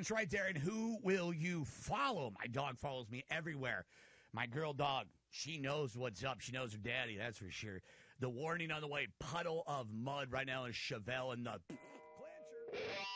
questions right there. And who will you follow? My dog follows me everywhere. My girl dog, she knows what's up. She knows her daddy, that's for sure. The warning on the way, puddle of mud right now is Chevelle and the Clancher.